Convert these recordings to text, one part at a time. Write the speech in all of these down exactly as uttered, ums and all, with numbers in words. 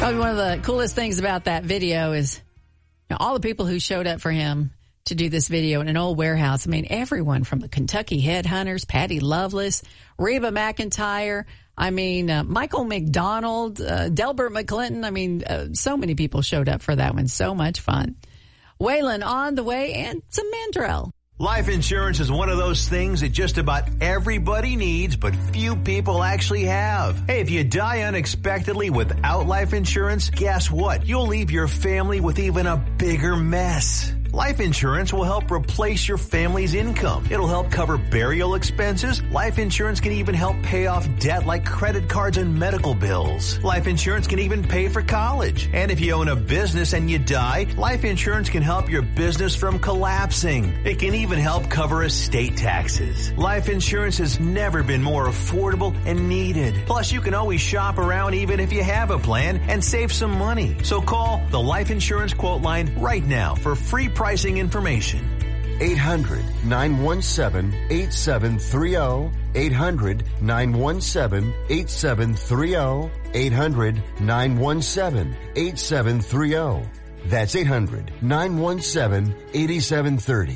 Probably one of the coolest things about that video is you know, all the people who showed up for him to do this video in an old warehouse. I mean, everyone from the Kentucky Headhunters, Patty Loveless, Reba McEntire, I mean, uh, Michael McDonald, uh, Delbert McClinton. I mean, uh, so many people showed up for that one. So much fun. Waylon on the way and some Mandrell. Life insurance is one of those things that just about everybody needs, but few people actually have. Hey, if you die unexpectedly without life insurance, guess what? You'll leave your family with even a bigger mess. Life insurance will help replace your family's income. It'll help cover burial expenses. Life insurance can even help pay off debt like credit cards and medical bills. Life insurance can even pay for college. And if you own a business and you die, life insurance can help your business from collapsing. It can even help cover estate taxes. Life insurance has never been more affordable and needed. Plus, you can always shop around even if you have a plan and save some money. So call the Life Insurance Quote Line right now for free pricing information. eight hundred, nine one seven, eight seven three zero. eight hundred, nine one seven, eight seven three zero. eight hundred, nine one seven, eight seven three zero. That's eight hundred, nine one seven, eight seven three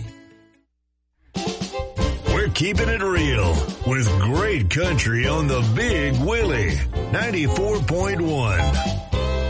zero. We're keeping it real with great country on the Big Willie ninety-four point one.